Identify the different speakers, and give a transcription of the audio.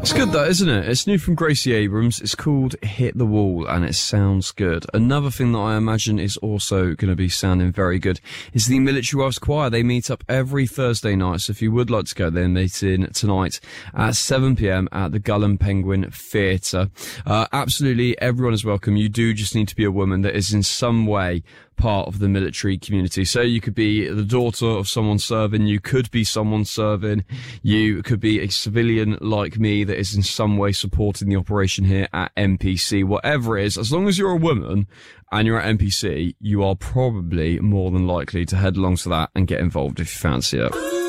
Speaker 1: It's good though, isn't it? It's new from Gracie Abrams. It's called Hit the Wall and it sounds good. Another thing that I imagine is also going to be sounding very good is the Military Wives Choir. They meet up every Thursday night, so if you would like to go, they're meeting tonight at 7pm at the Gull and Penguin Theatre. Absolutely everyone is welcome. You do just need to be a woman that is in some way part of the military community. So you could be the daughter of someone serving, you could be someone serving, you could be a civilian like me that is in some way supporting the operation here at MPC. Whatever it is, as long as you're a woman and you're at MPC, you are probably more than likely to head along to that and get involved if you fancy it.